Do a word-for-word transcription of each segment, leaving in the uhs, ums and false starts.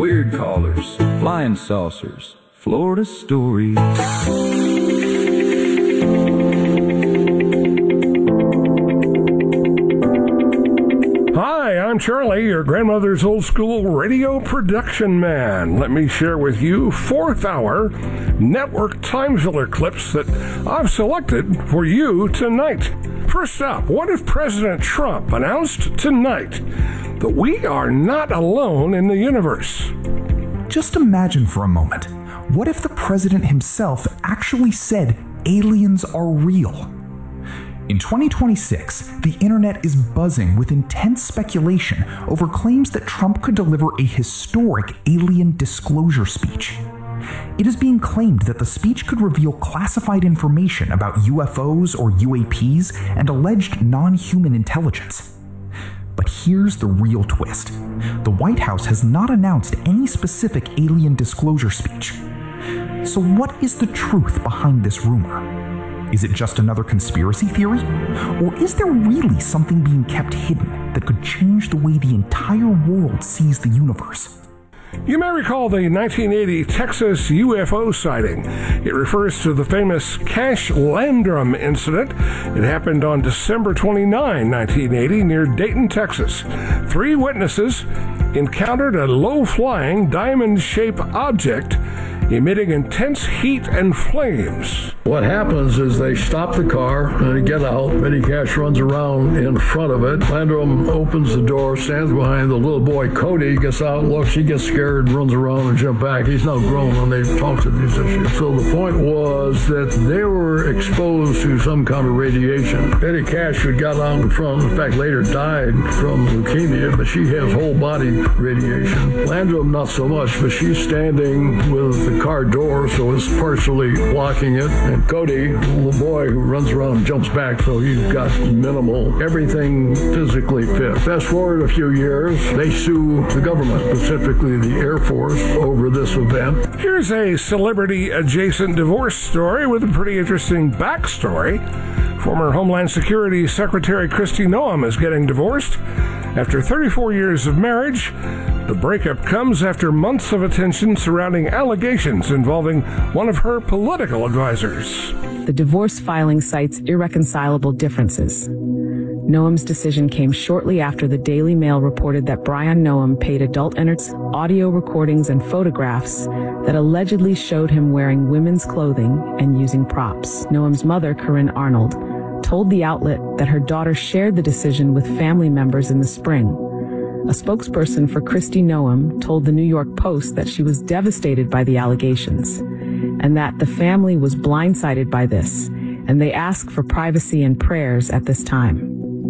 weird callers, flying saucers, Florida stories. Hi, I'm Charlie, your grandmother's old school radio production man. Let me share with you fourth hour network time filler clips that I've selected for you tonight. First up, what if President Trump announced tonight that we are not alone in the universe? Just imagine for a moment, what if the president himself actually said aliens are real? In twenty twenty-six, the internet is buzzing with intense speculation over claims that Trump could deliver a historic alien disclosure speech. It is being claimed that the speech could reveal classified information about U F Os or U A Ps and alleged non-human intelligence. But here's the real twist. The White House has not announced any specific alien disclosure speech. So what is the truth behind this rumor? Is it just another conspiracy theory? Or is there really something being kept hidden that could change the way the entire world sees the universe? You may recall the nineteen eighty Texas U F O sighting. It refers to the famous Cash Landrum incident. It happened on December twenty-ninth, nineteen eighty, near Dayton, Texas. Three witnesses encountered a low-flying diamond-shaped object emitting intense heat and flames. What happens is they stop the car and they get out. Petty Cash runs around in front of it. Landrum opens the door, stands behind the little boy Cody, gets out, looks, he gets scared, runs around and jumps back. He's now grown and they've talked to these issues. So the point was that they were exposed to some kind of radiation. Petty Cash, who got out in front, in fact later died from leukemia, but she has whole body radiation. Landrum not so much, but she's standing with the car door, so it's partially blocking it. And Cody, the little boy who runs around and jumps back, so he's got minimal, everything physically fit. Fast forward a few years, they sue the government, specifically the Air Force, over this event. Here's a celebrity-adjacent divorce story with a pretty interesting backstory. Former Homeland Security Secretary Kristi Noem is getting divorced. After thirty-four years of marriage, the breakup comes after months of attention surrounding allegations involving one of her political advisors. The divorce filing cites irreconcilable differences. Noem's decision came shortly after the Daily Mail reported that Brian Noem paid adult entertainers audio recordings and photographs that allegedly showed him wearing women's clothing and using props. Noem's mother, Corinne Arnold, told the outlet that her daughter shared the decision with family members in the spring. A spokesperson for Kristi Noem told the New York Post that she was devastated by the allegations and that the family was blindsided by this, and they asked for privacy and prayers at this time.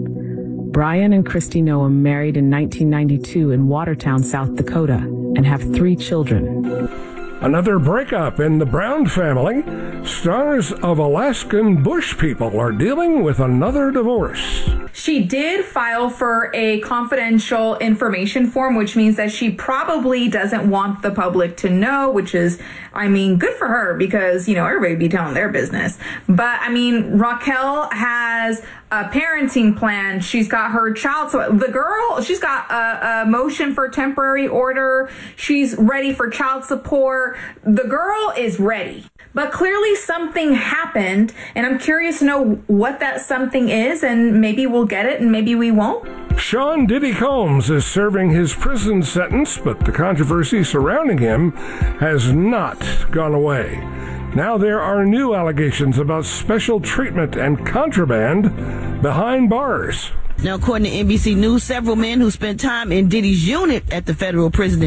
Brian and Kristi Noem married in nineteen ninety-two in Watertown, South Dakota, and have three children. Another breakup in the Brown family. Stars of Alaskan Bush people are dealing with another divorce. She did file for a confidential information form, which means that she probably doesn't want the public to know, which is, I mean, good for her because, you know, everybody be telling their business. But, I mean, Raquel has a parenting plan. She's got her child. So the girl, she's got a, a motion for temporary order. She's ready for child support. The girl is ready. But clearly something happened, and I'm curious to know what that something is, and maybe we'll get it and maybe we won't. Sean Diddy Combs is serving his prison sentence, but the controversy surrounding him has not gone away. Now there are new allegations about special treatment and contraband behind bars. Now, according to N B C News, several men who spent time in Diddy's unit at the federal prison